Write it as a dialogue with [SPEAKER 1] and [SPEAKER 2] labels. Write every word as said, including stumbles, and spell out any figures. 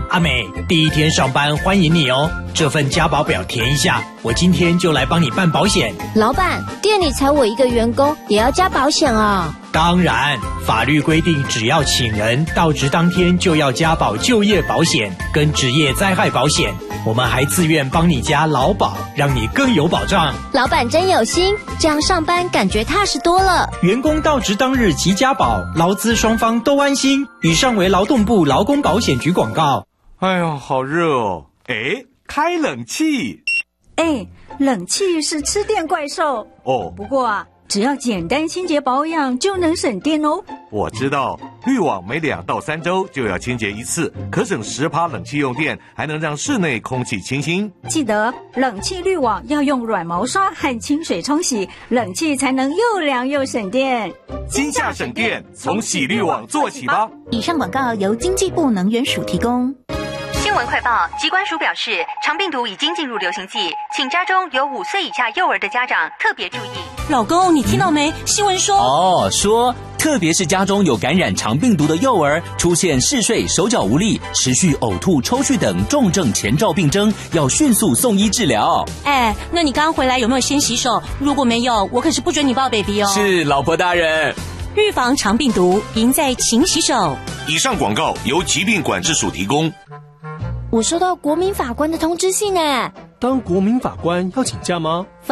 [SPEAKER 1] 阿美，第一天上班欢迎你哦。这份加保表填一下，我今天就来帮你办保险。
[SPEAKER 2] 老板，店里才我一个员工，也要加保险啊？
[SPEAKER 1] 当然，法律规定，只要请人到职当天就要加保就业保险跟职业灾害保险。我们还自愿帮你加劳保，让你更有保障。
[SPEAKER 2] 老板真有心，这样上班感觉踏实多了。
[SPEAKER 1] 员工到职当日即加保，劳资双方都安心。以上为劳动部劳工保险局广告。
[SPEAKER 3] 哎呦，好热哦！哎，开冷气。
[SPEAKER 4] 哎，冷气是吃电怪兽
[SPEAKER 3] 哦。
[SPEAKER 4] 不过啊，只要简单清洁保养就能省电哦。
[SPEAKER 3] 我知道，滤网每两到三周就要清洁一次，可省十趴冷气用电，还能让室内空气清新。
[SPEAKER 4] 记得冷气滤网要用软毛刷和清水冲洗，冷气才能又凉又省电。
[SPEAKER 3] 今夏省电，从洗滤网做起吧。
[SPEAKER 5] 以上广告由经济部能源署提供。
[SPEAKER 6] 新闻快报，疾管署表示，肠病毒已经进入流行季，请家中有五岁以下幼儿的家长特别注意。
[SPEAKER 7] 老公，你听到没？新闻说
[SPEAKER 8] 哦，说特别是家中有感染肠病毒的幼儿，出现嗜睡、手脚无力、持续呕吐、抽搐等重症前兆病征，要迅速送医治疗。
[SPEAKER 7] 哎，那你刚回来有没有先洗手？如果没有，我可是不准你抱 baby 哦。
[SPEAKER 8] 是，老婆大人。
[SPEAKER 7] 预防肠病毒，赢在勤洗手。
[SPEAKER 3] 以上广告由疾病管制署提供。
[SPEAKER 2] 我收到国民法官的通知信诶。
[SPEAKER 9] 当国民法官要请假吗？